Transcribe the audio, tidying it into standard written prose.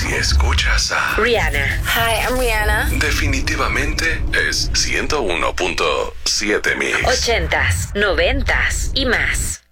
Si escuchas a Rihanna. Hi, I'm Rihanna. definitivamente es 101.7 Mix. 80s, 90s y más.